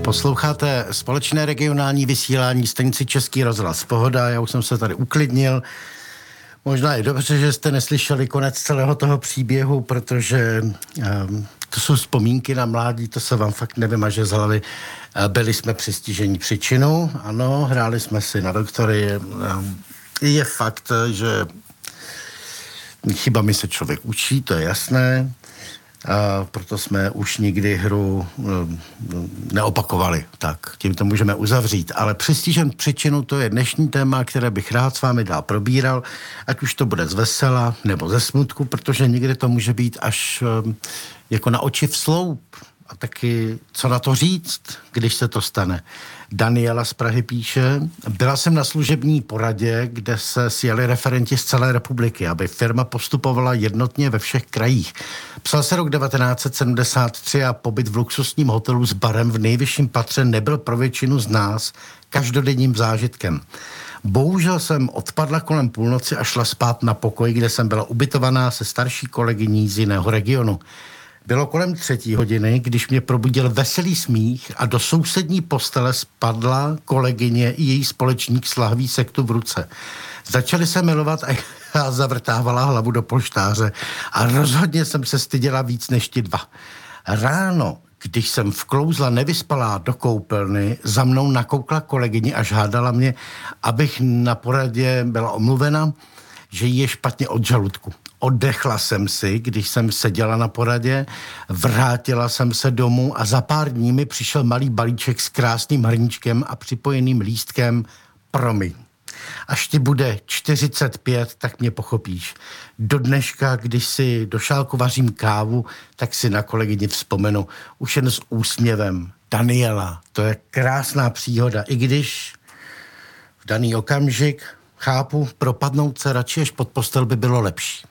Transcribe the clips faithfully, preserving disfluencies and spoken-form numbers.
Posloucháte společné regionální vysílání stanice Český rozhlas Pohoda. Já už jsem se tady uklidnil. Možná je dobře, že jste neslyšeli konec celého toho příběhu, protože um, to jsou vzpomínky na mládí, to se vám fakt nevymaže z hlavy. Byli jsme přistižení příčinou, ano, hráli jsme si na doktory. Um, je fakt, že chybami se člověk učí, to je jasné. A proto jsme už nikdy hru neopakovali. Tak, tím to můžeme uzavřít. Ale přistižen příčinu, to je dnešní téma, které bych rád s vámi dál probíral, ať už to bude z vesela nebo ze smutku, protože někdy to může být až jako na oči v sloup. A taky, co na to říct, když se to stane. Daniela z Prahy píše, byla jsem na služební poradě, kde se sjeli referenti z celé republiky, aby firma postupovala jednotně ve všech krajích. Psal se rok devatenáct set sedmdesát tři a pobyt v luxusním hotelu s barem v nejvyšším patře nebyl pro většinu z nás každodenním zážitkem. Bohužel jsem odpadla kolem půlnoci a šla spát na pokoj, kde jsem byla ubytovaná se starší kolegyní z jiného regionu. Bylo kolem třetí hodiny, když mě probudil veselý smích a do sousední postele spadla kolegyně i její společník s lahví sektu v ruce. Začali se milovat a já zavrtávala hlavu do polštáře a rozhodně jsem se styděla víc než ti dva. Ráno, když jsem vklouzla nevyspalá do koupelny, za mnou nakoukla kolegyně a žádala mě, abych na poradě byla omluvena, že jí je špatně od žaludku. Oddechla jsem si, když jsem seděla na poradě, vrátila jsem se domů a za pár dní mi přišel malý balíček s krásným hrníčkem a připojeným lístkem promiň. Až ti bude čtyřicet pět, tak mě pochopíš. Do dneška, když si do šálku vařím kávu, tak si na kolegyni vzpomenu. Už jen s úsměvem. Daniela, to je krásná příhoda. I když v daný okamžik chápu, propadnout se radši až pod postel by bylo lepší.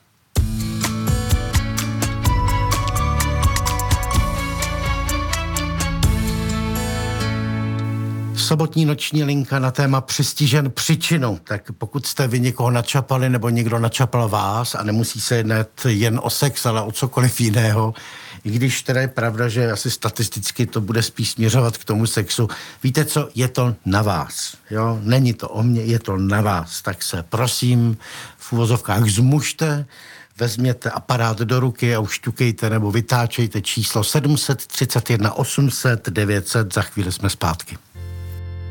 Sobotní noční linka na téma přistižen příčinou. Tak pokud jste vy někoho načapali nebo někdo načapal vás a nemusí se jednat jen o sex, ale o cokoliv jiného, i když teda je pravda, že asi statisticky to bude spíš směřovat k tomu sexu. Víte co? Je to na vás. Jo? Není to o mně, je to na vás. Tak se prosím v uvozovkách zmužte, vezměte aparát do ruky a už ťukejte nebo vytáčejte číslo sedm set třicet jedna osm set devět set. Za chvíli jsme zpátky.